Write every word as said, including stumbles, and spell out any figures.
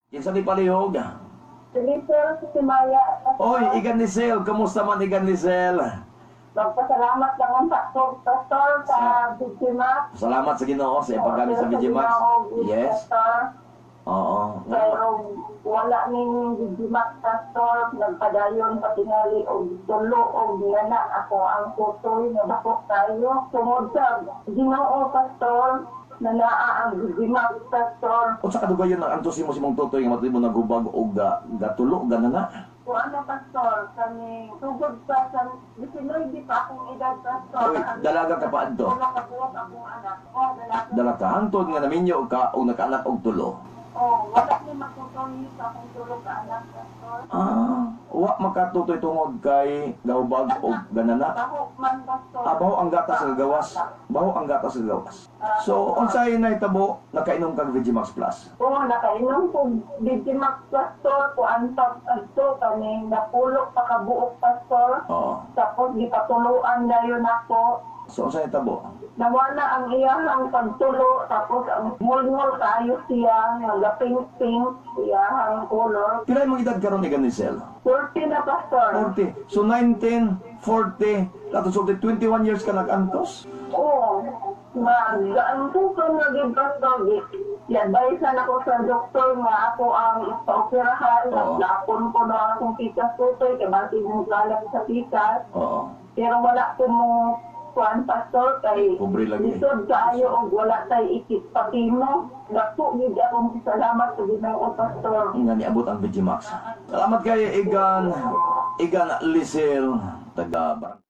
Kinsa ni palihog? Sige, sir, si Maya. Oy, Igan Lisel, kamusta man Igan Lisel? Magpasalamat lang ang pastor, pastor sa biktima. Salamat sa Ginoo sa paggamit sa Vigimax. Yes. Oo. Pero wala ning Vigimax, pastor. Nagpadayon pa tingali o tulo o nana ako ang tutoy na bakok tayo. Tungod sa Ginoo, pastor, na naa ang Vigimax, pastor. Kung sa kadugayon ang antusin mo si mong tutoy nga matay mo nagubag o ga, gatulo, ganana. Kung ano, pastor, kami tugod pa sa Bisinoy, di pa akong edad, pastor. Uy, dalaga ka pa adto. Wala ka buwag akong anak. Oh, dalaga. Dala ka hangtod nga naminyo ka o nakaanak og tulo. Oh, wala ni magtutoy sa akong tulog ka anak, pastor. Ah, wa makatutoy tungod kay gahubag o ganana. Baho man, pastor. Ah, baho ang gatas sa gawas. Baho ang gatas sa gawas. So, unsay na itabo nakainom kag Vigimax Plus? Oo, nakainom ko Vigimax, pastor, ko antot adto kani napulok pa ka buok, pastor. Oo. Tapos gipatuluan dayon ako. So, unsay itabo? Nawala ang iyang pagtulo, tapos ang mulmul kayo siya, nagaping-pink siya ang color. Pila imong edad karon ni Ganisel? forty na, pastor. forty. So, nineteen, forty, kato so twenty-one years ka nag-antos? Oo. Magaan ko ka naging pastor. Yadbaysan ako sa doktor nga ako ang ipa-operahan. Oo. Naglapon ko na akong pikas tutoy, kaya bakit mong galang sa pikas. Oo. Pero wala ko mo kuan, pastor, kay Pobre lagi. lisod kaayo o wala tay ikit pati mo. Dako, hindi akong salamat sa Ginoo, pastor. Nga niabot ang Vigimax. Salamat kay Igan, Igan Lisel, taga Barangay.